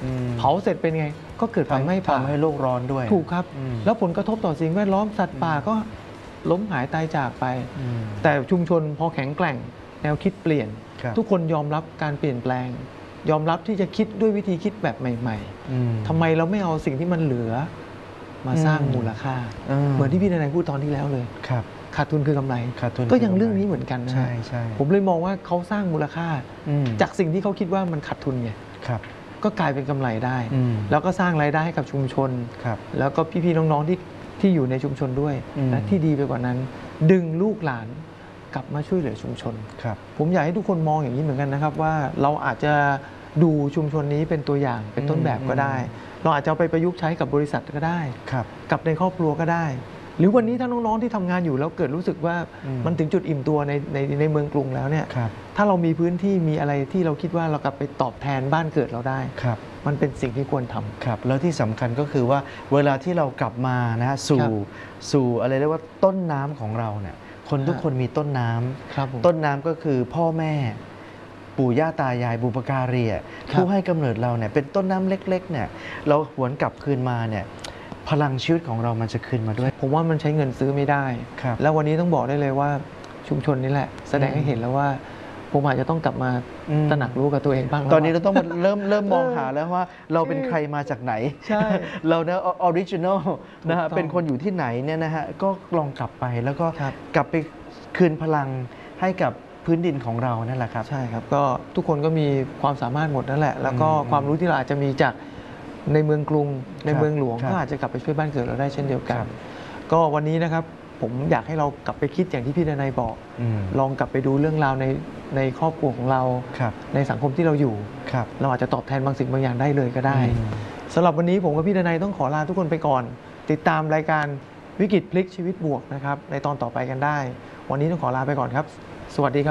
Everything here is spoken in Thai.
เผาเสร็จเป็นไงก็เกิดไฟไหม้ป่าทำให้โลกร้อนด้วยถูกครับแล้วผลกระทบต่อสิ่งแวดล้อมสัตว์ป่าก็ล้มหายตายจากไปแต่ชุมชนพอแข็งแกร่งแนวคิดเปลี่ยนทุกคนยอมรับการเปลี่ยนแปลงยอมรับที่จะคิดด้วยวิธีคิดแบบใหม่ๆทำไมเราไม่เอาสิ่งที่มันเหลือมาสร้างมูลค่าเหมือนที่พี่นายพูดตอนที่แล้วเลยขาดทุนคือกำไรก็ยังเรื่องนี้เหมือนกันนะผมเลยมองว่าเขาสร้างมูลค่าจากสิ่งที่เขาคิดว่ามันขาดทุนไงก็กลายเป็นกำไรได้แล้วก็สร้างรายได้ให้กับชุมชนแล้วก็พี่ๆน้องๆที่อยู่ในชุมชนด้วยและที่ดีไปกว่านั้นดึงลูกหลานกลับมาช่วยเหลือชุมชนผมอยากให้ทุกคนมองอย่างนี้เหมือนกันนะครับว่าเราอาจจะดูชุมชนนี้เป็นตัวอย่างเป็นต้นแบบก็ได้เราอาจจะเอาไปประยุกต์ใช้กับบริษัทก็ได้กับในครอบครัวก็ได้หรือวันนี้ถ้าน้องๆที่ทำงานอยู่แล้วเกิดรู้สึกว่ามันถึงจุดอิ่มตัวในเมืองกรุงแล้วเนี่ยถ้าเรามีพื้นที่มีอะไรที่เราคิดว่าเรากลับไปตอบแทนบ้านเกิดเราได้มันเป็นสิ่งที่ควรทำครับแล้วที่สำคัญก็คือว่าเวลาที่เรากลับมานะสู่อะไรเรียกว่าต้นน้ำของเราเนี่ยคนทุกคนมีต้นน้ำต้นน้ำก็คือพ่อแม่ปู่ย่าตายายบุปการีผู้ให้กำเนิดเราเนี่ยเป็นต้นน้ำเล็กๆเนี่ยเราหวนกลับคืนมาเนี่ยพลังชีวิตของเรามันจะคืนมาด้วยผมว่ามันใช้เงินซื้อไม่ได้แล้ววันนี้ต้องบอกได้เลยว่าชุมชนนี้แหละแสดงให้เห็นแล้วว่าผมอาจจะต้องกลับมาตระหนักรู้กับตัวเองบ้างตอนนี้เราต้องเริ่มมองหาแล้วว่าเราเป็นใครมาจากไหนเราเนี่ยออริจินอลนะฮะเป็นคนอยู่ที่ไหนเนี่ยนะฮะก็ลองกลับไปแล้วก็กลับไปคืนพลังให้กับพื้นดินของเรานั่นแหละครับใช่ครับก็ทุกคนก็มีความสามารถหมดนั่นแหละแล้วก็ความรู้ที่เราอาจจะมีจากในเมืองกรุงในเมืองหลวงก็อาจจะกลับไปช่วยบ้านเกิดเราได้เช่นเดียวกันก็วันนี้นะครับผมอยากให้เรากลับไปคิดอย่างที่พี่ดนัยบอกลองกลับไปดูเรื่องราวในครอบครัวของเราในสังคมที่เราอยู่เราอาจจะตอบแทนบางสิ่งบางอย่างได้เลยก็ได้สำหรับวันนี้ผมกับพี่ดนัยต้องขอลาทุกคนไปก่อนติดตามรายการวิกฤตพลิกชีวิตบวกนะครับในตอนต่อไปกันได้วันนี้ต้องขอลาไปก่อนครับสวัสดีครับ